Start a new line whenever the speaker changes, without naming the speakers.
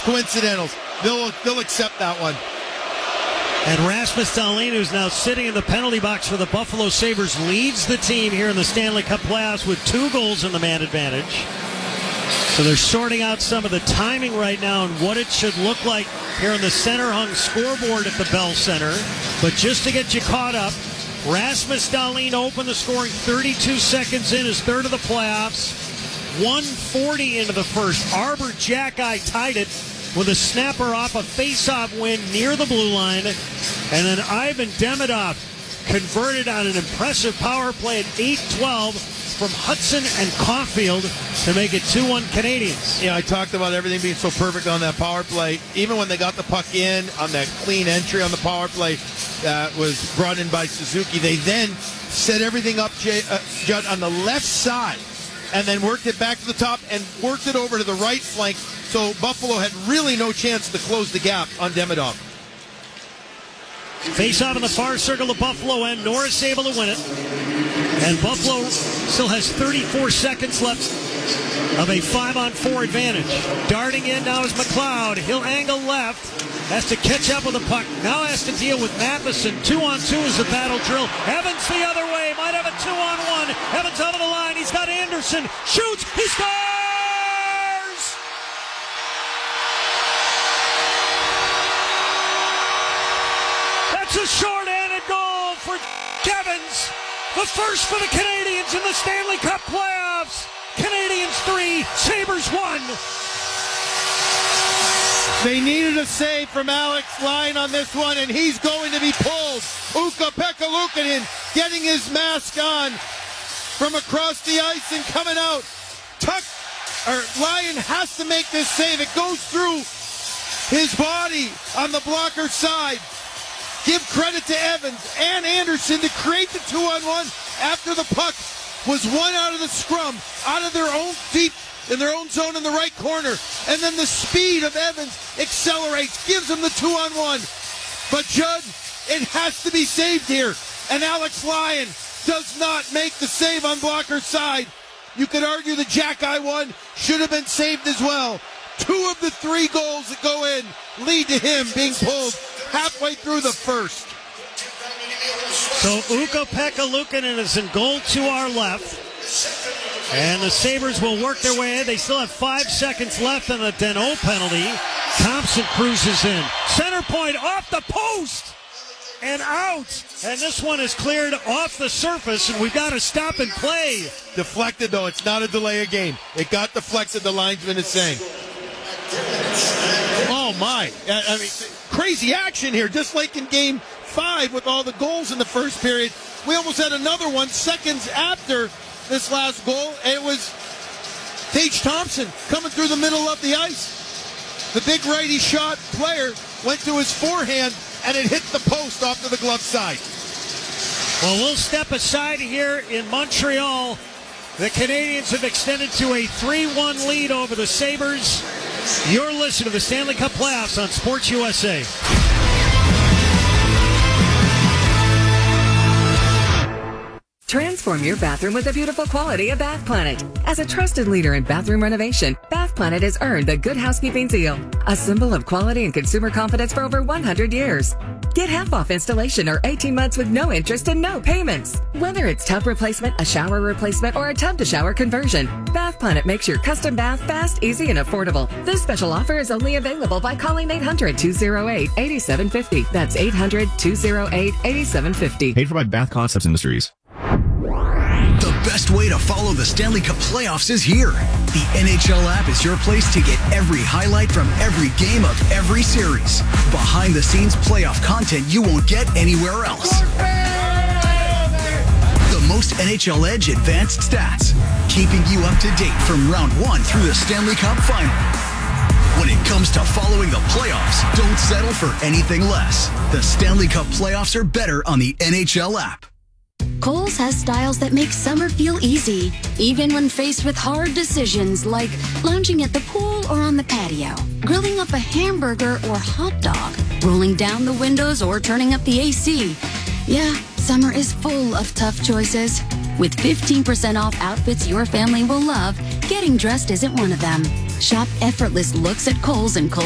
coincidentals. They'll accept that one.
And Rasmus Dahlin, who's now sitting in the penalty box for the Buffalo Sabres, leads the team here in the Stanley Cup playoffs with 2 goals in the man advantage. So they're sorting out some of the timing right now and what it should look like here on the center-hung scoreboard at the Bell Center. But just to get you caught up, Rasmus Dahlin opened the scoring 32 seconds in, his third of the playoffs. 1:40 into the first. Arbor Jackeye tied it with a snapper off a face-off win near the blue line. And then Ivan Demidov converted on an impressive power play at 8:12 from Hudson and Caulfield to make it 2-1 Canadiens.
Yeah, I talked about everything being so perfect on that power play. Even when they got the puck in on that clean entry on the power play that was brought in by Suzuki, they then set everything up, Judd, on the left side and then worked it back to the top and worked it over to the right flank. So Buffalo had really no chance to close the gap on Demidov.
Face out in the far circle of Buffalo end. Norris able to win it. And Buffalo still has 34 seconds left of a 5-on-4 advantage. Darting in now is McLeod. He'll angle left. Has to catch up with the puck. Now has to deal with Matheson. 2-on-2 is the battle drill. Evans the other way. Might have a 2-on-1. Evans out of the line. He's got Anderson. Shoots. He scores! That's a short-handed goal for Evans. The first for the Canadiens in the Stanley Cup playoffs. Canadiens 3, Sabres 1.
They needed a save from Alex Lyon on this one, and he's going to be pulled. Ukko-Pekka Luukkonen getting his mask on from across the ice and coming out. Lyon has to make this save. It goes through his body on the blocker side. Give credit to Evans and Anderson to create the 2-on-1 after the puck was won out of the scrum, out of their own deep, in their own zone in the right corner. And then the speed of Evans accelerates, gives him the 2-on-1. But Judd, it has to be saved here. And Alex Lyon does not make the save on blocker's side. You could argue the Jackeye one should have been saved as well. 2 of the 3 goals that go in lead to him being pulled halfway through the first.
So Ukko-Pekka Luukkonen is in goal to our left. And the Sabres will work their way in. They still have 5 seconds left on the Deneau penalty. Thompson cruises in. Center point off the post and out. And this one is cleared off the surface, and we've got to stop and play.
Deflected, though. It's not a delay of game. It got deflected, the linesman is saying. Oh, my. I mean, crazy action here, just like in Game 5 with all the goals in the first period. We almost had another one seconds after this last goal, and it was Tage Thompson coming through the middle of the ice. The big righty shot player went to his forehand, and it hit the post off to the glove side.
Well, we'll step aside here in Montreal. The Canadiens have extended to a 3-1 lead over the Sabres. You're listening to the Stanley Cup playoffs on Sports USA.
Transform your bathroom with the beautiful quality of Bath Planet. As a trusted leader in bathroom renovation, Bath Planet has earned the Good Housekeeping seal, a symbol of quality and consumer confidence for over 100 years. Get half off installation or 18 months with no interest and no payments. Whether it's tub replacement, a shower replacement, or a tub-to-shower conversion, Bath Planet makes your custom bath fast, easy, and affordable. This special offer is only available by calling 800-208-8750. That's 800-208-8750.
Paid for by Bath Concepts Industries.
The best way to follow the Stanley Cup playoffs is here. The NHL app is your place to get every highlight from every game of every series. Behind-the-scenes playoff content you won't get anywhere else. The most NHL Edge advanced stats, keeping you up to date from round 1 through the Stanley Cup final. When it comes to following the playoffs, don't settle for anything less. The Stanley Cup playoffs are better on the NHL app.
Kohl's has styles that make summer feel easy, even when faced with hard decisions like lounging at the pool or on the patio, grilling up a hamburger or hot dog, rolling down the windows or turning up the AC. Yeah, summer is full of tough choices. With 15% off outfits your family will love, getting dressed isn't one of them. Shop effortless looks at Kohl's and Kohl's